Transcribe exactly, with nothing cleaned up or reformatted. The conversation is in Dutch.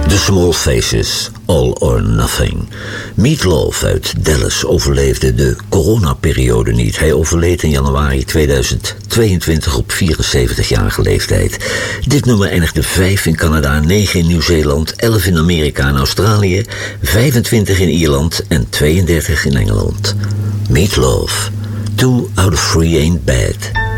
The Small Faces, All or Nothing. Meatloaf uit Dallas overleefde de coronaperiode niet. Hij overleed in januari tweeduizend tweeëntwintig op vierenzeventigjarige leeftijd. Dit nummer eindigde vijf in Canada, negen in Nieuw-Zeeland, elf in Amerika en Australië, vijfentwintig in Ierland en tweeëndertig in Engeland. Meatloaf, Two out of three ain't bad.